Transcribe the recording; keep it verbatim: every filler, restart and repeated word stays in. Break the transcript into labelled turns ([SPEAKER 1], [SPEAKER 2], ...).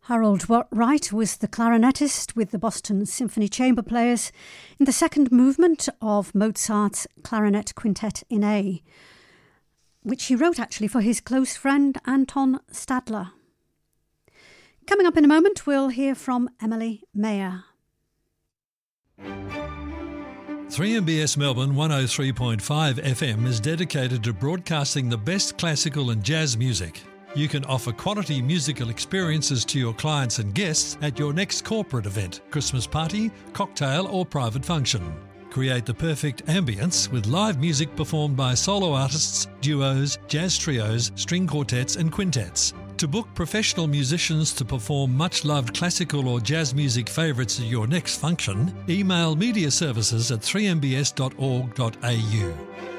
[SPEAKER 1] Harold Wright was the clarinetist with the Boston Symphony Chamber Players in the second movement of Mozart's Clarinet Quintet in A, which he wrote actually for his close friend Anton Stadler. Coming up in a moment, we'll hear from Emily Mayer.
[SPEAKER 2] three M B S Melbourne one oh three point five F M is dedicated to broadcasting the best classical and jazz music. You can offer quality musical experiences to your clients and guests at your next corporate event, Christmas party, cocktail or private function. Create the perfect ambience with live music performed by solo artists, duos, jazz trios, string quartets and quintets. To book professional musicians to perform much-loved classical or jazz music favourites at your next function, email media services at three m b s dot org dot a u.